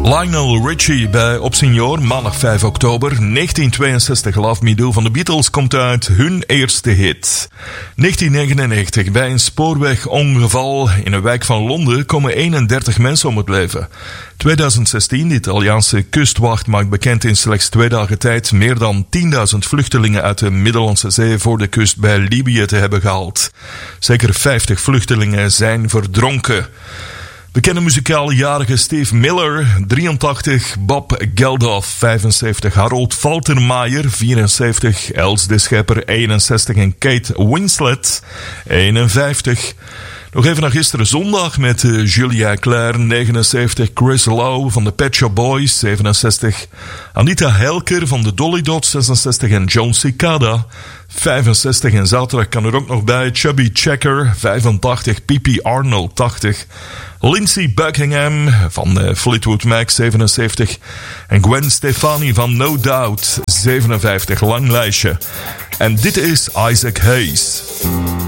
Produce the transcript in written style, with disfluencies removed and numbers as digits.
Lionel Richie bij Op Signor, maandag 5 oktober 1962. Love Me Do van de Beatles komt uit hun eerste hit. 1999, bij een spoorwegongeval in een wijk van Londen komen 31 mensen om het leven. 2016, de Italiaanse kustwacht maakt bekend in slechts 2 dagen tijd meer dan 10.000 vluchtelingen uit de Middellandse Zee voor de kust bij Libië te hebben gehaald. Zeker 50 vluchtelingen zijn verdronken. Bekende muzikaaljarige Steve Miller, 83, Bob Geldof, 75, Harold Faltermeyer, 74, Els de Schepper, 61 en Kate Winslet, 51. Nog even naar gisteren zondag met Julia Claire, 79, Chris Lowe van de Pet Shop Boys, 67, Anita Helker van de Dolly Dots, 66 en John Cicada, 65. En zaterdag kan er ook nog bij Chubby Checker, 85, P.P. Arnold, 80, Lindsey Buckingham van Fleetwood Mac, 77 en Gwen Stefani van No Doubt, 57. Lang lijstje. En dit is Isaac Hayes.